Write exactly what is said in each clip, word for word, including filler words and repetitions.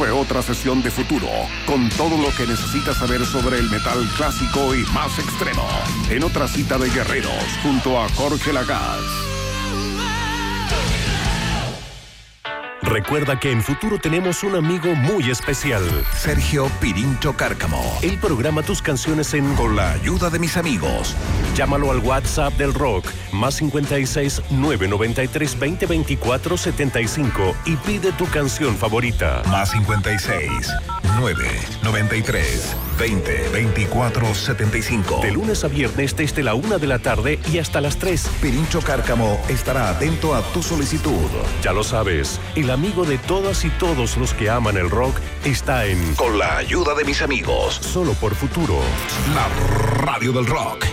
fue otra sesión de Futuro, con todo lo que necesitas saber sobre el metal clásico y más extremo, en otra cita de guerreros, junto a Jorge Lagaz. Recuerda que en Futuro tenemos un amigo muy especial. Sergio Pirincho Cárcamo. Él programa tus canciones en Con la ayuda de mis amigos. Llámalo al WhatsApp del rock, más cincuenta y seis, nueve noventa y tres, veinte, veinticuatro, setenta y cinco y pide tu canción favorita. Más cincuenta y seis, nueve noventa y tres, veinte, veinticuatro, setenta y cinco. De lunes a viernes desde la una de la tarde y hasta las tres. Pirincho Cárcamo estará atento a tu solicitud. Ya lo sabes, el amigo de todas y todos los que aman el rock está en Con la ayuda de mis amigos. Solo por Futuro. La radio del rock.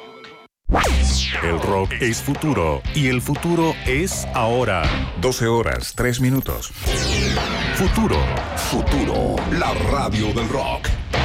El rock es futuro y el futuro es ahora. doce horas, tres minutos. Futuro. Futuro, la radio del rock.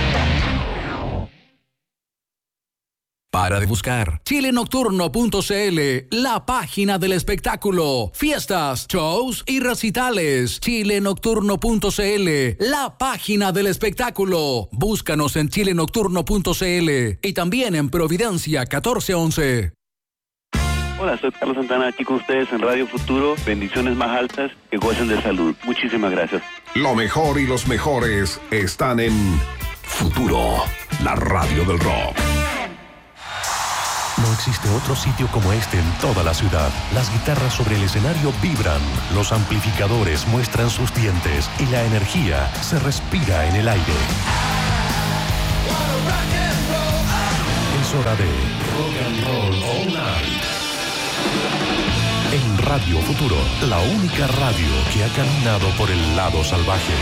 Para de buscar chile nocturno punto c l, la página del espectáculo. Fiestas, shows y recitales. chile nocturno punto c l, la página del espectáculo. Búscanos en chile nocturno punto c l y también en Providencia catorce once. Hola, soy Carlos Santana, aquí con ustedes en Radio Futuro. Bendiciones más altas, que gocen de salud. Muchísimas gracias. Lo mejor y los mejores están en Futuro, la radio del rock. No existe otro sitio como este en toda la ciudad. Las guitarras sobre el escenario vibran, los amplificadores muestran sus dientes y la energía se respira en el aire. Es hora de Rock and Roll All Night. En Radio Futuro, la única radio que ha caminado por el lado salvaje.